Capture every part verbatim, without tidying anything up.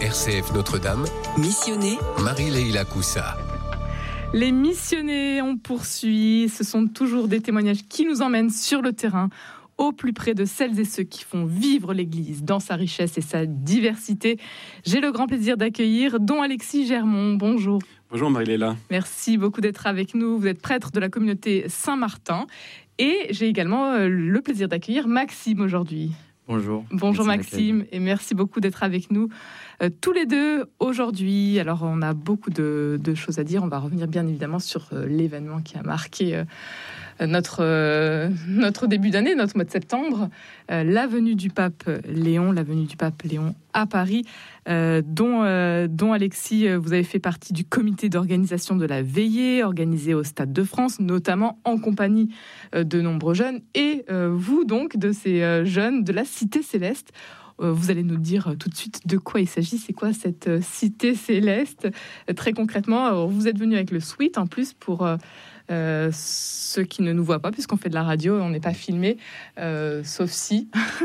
R C F Notre-Dame. Missionné Marie-Leila Coussa. Les missionnés, on poursuit. Ce sont toujours des témoignages qui nous emmènent sur le terrain, au plus près de celles et ceux qui font vivre l'Église dans sa richesse et sa diversité. J'ai le grand plaisir d'accueillir Don Alexis Germont. Bonjour. Bonjour Marie-Leila. Merci beaucoup d'être avec nous. Vous êtes prêtre de la communauté Saint-Martin. Et j'ai également le plaisir d'accueillir Maxime aujourd'hui. Bonjour. Bonjour Maxime, et merci beaucoup d'être avec nous euh, tous les deux aujourd'hui. Alors on a beaucoup de, de choses à dire. On va revenir bien évidemment sur euh, l'événement qui a marqué euh, notre, euh, notre début d'année, notre mois de septembre, euh, la venue du pape Léon, la venue du pape Léon à Paris, euh, dont, euh, dont Alexis, vous avez fait partie du comité d'organisation de la veillée organisée au Stade de France, notamment en compagnie euh, de nombreux jeunes, et euh, vous donc de ces euh, jeunes de la Cité Céleste. Euh, vous allez nous dire tout de suite de quoi il s'agit, c'est quoi cette euh, Cité Céleste euh, très concrètement. Alors, vous êtes venu avec le suite en plus pour euh, Euh, ceux qui ne nous voient pas, puisqu'on fait de la radio et on n'est pas filmé, euh, sauf si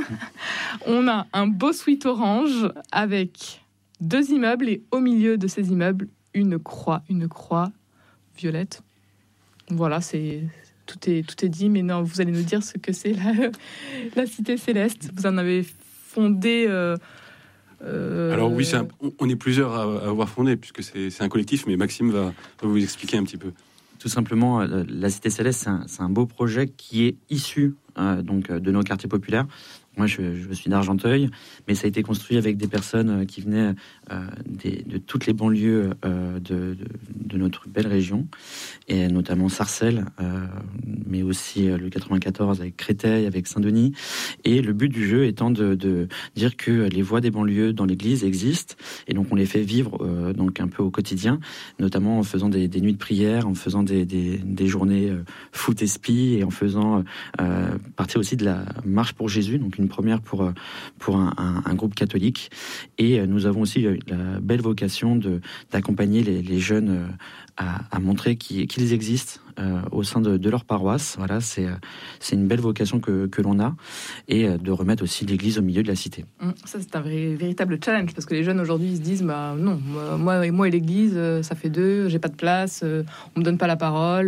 on a un beau suite orange avec deux immeubles et au milieu de ces immeubles une croix, une croix violette. Voilà, c'est tout est tout est dit. Mais non, vous allez nous dire ce que c'est la, la Cité Céleste. Vous en avez fondé. Euh, Euh... Alors oui, c'est un, on est plusieurs à, à avoir fondé, puisque c'est, c'est un collectif, mais Maxime va, va vous expliquer un petit peu. Tout simplement, la Cité Céleste, c'est un, c'est un beau projet qui est issu euh, donc, de nos quartiers populaires. Moi, je, je suis d'Argenteuil, mais ça a été construit avec des personnes qui venaient euh, des, de toutes les banlieues euh, de, de, de notre belle région, et notamment Sarcelles, euh, mais aussi le quatre-vingt-quatorze avec Créteil, avec Saint-Denis. Et le but du jeu étant de, de dire que les voix des banlieues dans l'Église existent, et donc on les fait vivre euh, donc un peu au quotidien, notamment en faisant des, des nuits de prière, en faisant des, des, des journées euh, foot et spi, et en faisant euh, partie aussi de la marche pour Jésus, donc une première pour, pour un, un, un groupe catholique. Et nous avons aussi la belle vocation de, d'accompagner les, les jeunes à, à montrer qu'ils, qu'ils existent euh, au sein de, de leur paroisse. Voilà, c'est, c'est une belle vocation que, que l'on a, et de remettre aussi l'Église au milieu de la cité. Ça, c'est un vrai, véritable challenge, parce que les jeunes aujourd'hui ils se disent bah, non, moi et, moi et l'Église, ça fait deux, j'ai pas de place, on me donne pas la parole.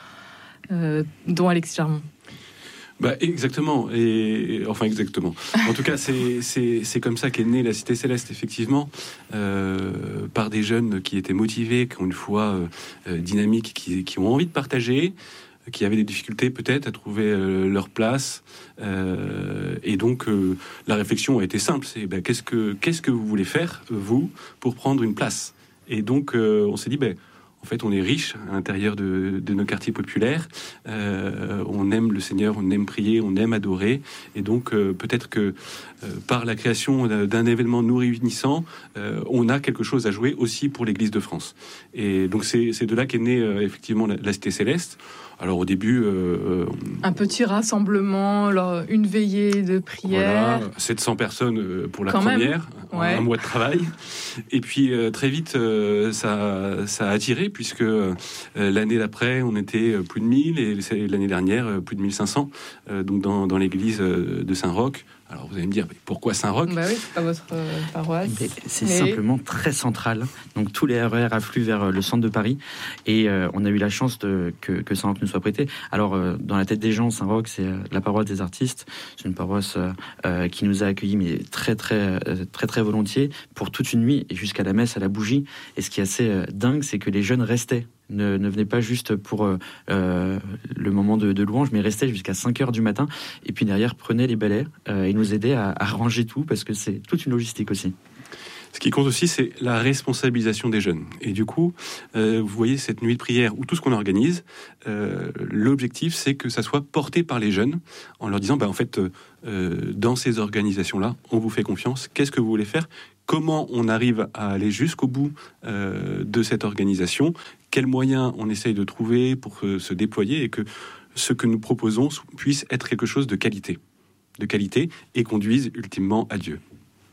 Euh, dont Alexis Germont. Bah, exactement, et enfin exactement. En tout cas, c'est, c'est, c'est comme ça qu'est née la Cité Céleste, effectivement, euh, par des jeunes qui étaient motivés, qui ont une foi euh, dynamique, qui, qui ont envie de partager, qui avaient des difficultés peut-être à trouver euh, leur place, euh, et donc euh, la réflexion a été simple, c'est bah, qu'est-ce que qu'est-ce que vous voulez faire vous pour prendre une place? Et donc euh, on s'est dit ben. Bah, En fait, on est riche à l'intérieur de, de nos quartiers populaires. Euh, on aime le Seigneur, on aime prier, on aime adorer. Et donc, euh, peut-être que euh, par la création d'un événement nous réunissant, euh, on a quelque chose à jouer aussi pour l'Église de France. Et donc, c'est, c'est de là qu'est née euh, effectivement la, la Cité Céleste. Alors, au début... Euh, un petit rassemblement, alors, une veillée de prière. Voilà, sept cents personnes pour la Quand première, ouais. un mois de travail. Et puis, euh, très vite, euh, ça, ça a attiré, puisque euh, l'année d'après, on était plus de mille, et l'année dernière, plus de mille cinq cents, euh, donc dans, dans l'église de Saint-Roch. Alors vous allez me dire, mais pourquoi Saint-Roch ? Bah oui, c'est pas votre euh, paroisse. Mais c'est mais... simplement très central. Donc tous les R E R affluent vers le centre de Paris, et euh, on a eu la chance de, que, que Saint-Roch nous soit prêté. Alors euh, dans la tête des gens, Saint-Roch, c'est euh, la paroisse des artistes. C'est une paroisse euh, qui nous a accueillis, mais très très très très, très volontiers, pour toute une nuit, et jusqu'à la messe à la bougie. Et ce qui est assez euh, dingue, c'est que les jeunes restaient. Ne, ne venaient pas juste pour euh, euh, le moment de, de louange, mais restaient jusqu'à cinq heures du matin, et puis derrière prenaient les balais euh, et nous aidaient à, à ranger tout, parce que c'est toute une logistique aussi. Ce qui compte aussi, c'est la responsabilisation des jeunes. Et du coup, euh, vous voyez cette nuit de prière ou tout ce qu'on organise, euh, l'objectif, c'est que ça soit porté par les jeunes, en leur disant, bah, en fait, euh, dans ces organisations-là, on vous fait confiance. Qu'est-ce que vous voulez faire ? Comment on arrive à aller jusqu'au bout euh, de cette organisation ? Quels moyens on essaye de trouver pour euh, se déployer, et que ce que nous proposons puisse être quelque chose de qualité, de qualité et conduise ultimement à Dieu.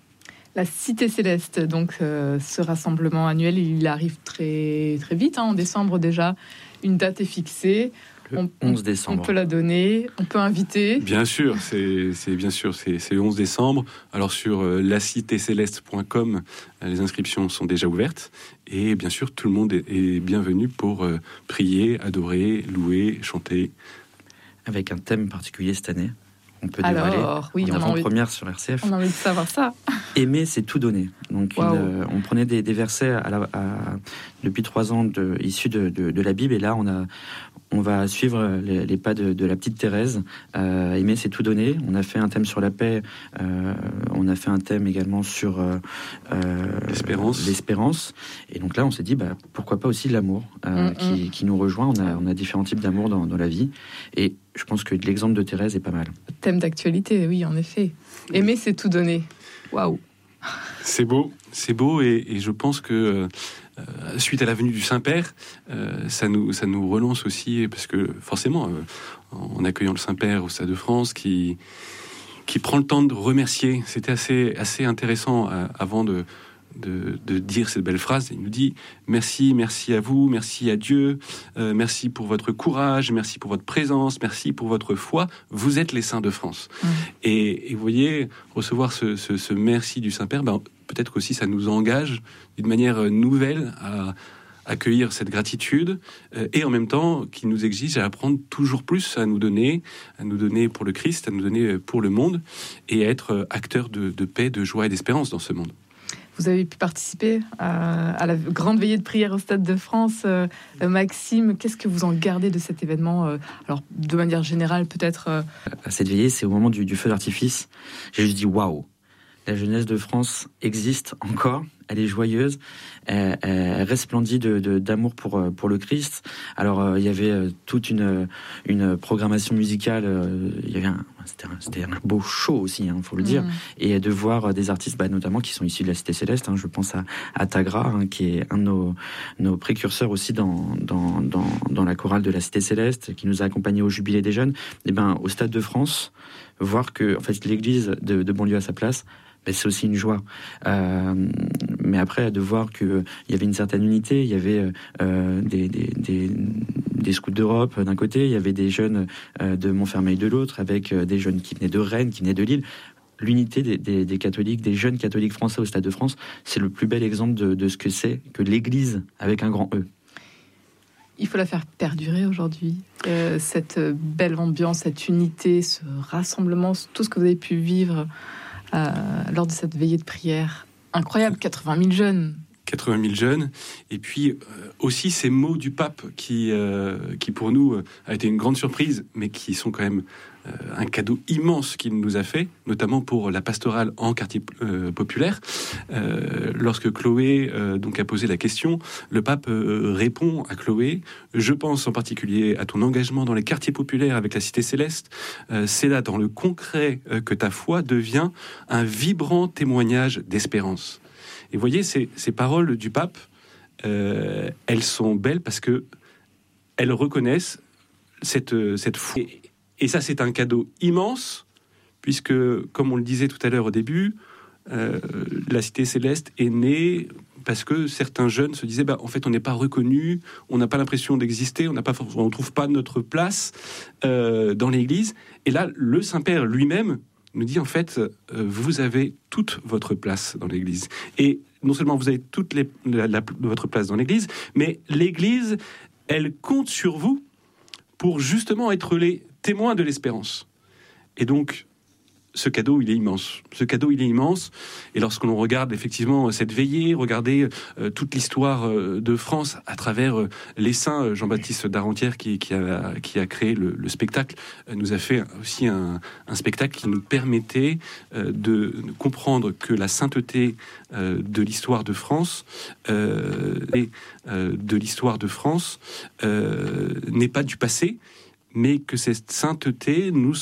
La Cité Céleste, donc euh, ce rassemblement annuel, il arrive très, très vite, hein, en décembre déjà. Une date est fixée. Le onze décembre. On peut la donner, on peut inviter. Bien sûr, c'est, c'est bien sûr, c'est, c'est le onze décembre. Alors sur euh, la cité céleste point com, euh, les inscriptions sont déjà ouvertes. Et bien sûr, tout le monde est, est bienvenu pour euh, prier, adorer, louer, chanter. Avec un thème particulier cette année. On peut dévoiler. Alors, oui, en on a envie, première sur R C F. on a envie de savoir ça. Aimer, c'est tout donner. Donc, Wow. une, on prenait des, des versets à la, à, depuis trois ans de, issus de, de, de la Bible, et là, on a, on va suivre les, les pas de, de la petite Thérèse. Euh, aimer, c'est tout donner. On a fait un thème sur la paix. Euh, on a fait un thème également sur euh, l'espérance. l'espérance. Et donc là, on s'est dit, bah, pourquoi pas aussi l'amour euh, Mm-hmm. qui, qui nous rejoint. On a, on a différents types d'amour dans, dans la vie. Et je pense que l'exemple de Thérèse est pas mal. Thème d'actualité, oui, en effet. Aimer, c'est tout donner. Waouh. C'est beau, c'est beau, et, et je pense que euh, suite à la venue du Saint-Père, euh, ça nous ça nous relance aussi, parce que forcément, euh, en accueillant le Saint-Père au Stade de France, qui qui prend le temps de remercier, c'était assez assez intéressant euh, avant de De, de dire cette belle phrase. Il nous dit merci, merci à vous, merci à Dieu, euh, merci pour votre courage, merci pour votre présence, merci pour votre foi, vous êtes les saints de France. Mmh. Et, et vous voyez, recevoir ce, ce, ce merci du Saint-Père, ben, peut-être qu'aussi ça nous engage d'une manière nouvelle à accueillir cette gratitude, euh, et en même temps qui nous exige à apprendre toujours plus à nous donner, à nous donner pour le Christ, à nous donner pour le monde, et à être acteurs de, de paix, de joie et d'espérance dans ce monde. Vous avez pu participer à, à la grande veillée de prière au Stade de France. Euh, Maxime, qu'est-ce que vous en gardez de cet événement euh, Alors, de manière générale, peut-être... Euh... À cette veillée, c'est au moment du, du feu d'artifice. J'ai juste dit, waouh, la jeunesse de France existe encore. Elle est joyeuse, elle, elle resplendit de, de, d'amour pour, pour le Christ. Alors, euh, il y avait euh, toute une, une programmation musicale. Euh, il y avait un, c'était, un, c'était un beau show aussi, il hein, faut le dire. Mmh. Et de voir des artistes, bah, notamment qui sont issus de la Cité Céleste. Hein, je pense à, à Tagra, hein, qui est un de nos, nos précurseurs aussi dans, dans, dans, dans la chorale de la Cité Céleste, qui nous a accompagnés au Jubilé des Jeunes. Et ben, au Stade de France, voir que en fait, l'église de, de Bonlieu à sa place, ben, c'est aussi une joie. Euh, mais après, de voir qu'il y avait une certaine unité, il y avait euh, des, des, des, des scouts d'Europe d'un côté, il y avait des jeunes euh, de Montfermeil de l'autre, avec euh, des jeunes qui venaient de Rennes, qui venaient de Lille. L'unité des, des, des catholiques, des jeunes catholiques français au Stade de France, c'est le plus bel exemple de, de ce que c'est que l'Église avec un grand E. Il faut la faire perdurer aujourd'hui, euh, cette belle ambiance, cette unité, ce rassemblement, tout ce que vous avez pu vivre euh, lors de cette veillée de prière. Incroyable, quatre-vingt mille jeunes. quatre-vingt mille jeunes, et puis euh, aussi ces mots du pape qui, euh, qui pour nous euh, a été une grande surprise, mais qui sont quand même euh, un cadeau immense qu'il nous a fait, notamment pour la pastorale en quartier euh, populaire. Euh, lorsque Chloé euh, donc a posé la question, le pape euh, répond à Chloé: je pense en particulier à ton engagement dans les quartiers populaires avec la Cité Céleste. Euh, c'est là dans le concret euh, que ta foi devient un vibrant témoignage d'espérance. Et vous voyez, ces, ces paroles du pape, euh, elles sont belles parce que elles reconnaissent cette, cette foi. Et, et ça, c'est un cadeau immense, puisque, comme on le disait tout à l'heure au début, euh, la Cité Céleste est née parce que certains jeunes se disaient, bah, en fait, on n'est pas reconnu, on n'a pas l'impression d'exister, on n'a pas, on ne trouve pas notre place euh, dans l'Église. Et là, le Saint-Père lui-même nous dit, en fait, euh, vous avez toute votre place dans l'Église. Et non seulement vous avez toute les, la, la, votre place dans l'Église, mais l'Église, elle compte sur vous pour justement être les témoins de l'espérance. Et donc, ce cadeau, il est immense. Ce cadeau, il est immense. Et lorsque l'on regarde effectivement cette veillée, regarder euh, toute l'histoire euh, de France à travers euh, les saints, euh, Jean-Baptiste Darentière qui, qui, a, qui a créé le, le spectacle, euh, nous a fait aussi un, un spectacle qui nous permettait euh, de comprendre que la sainteté euh, de l'histoire de France euh, et euh, de l'histoire de France euh, n'est pas du passé, mais que cette sainteté nous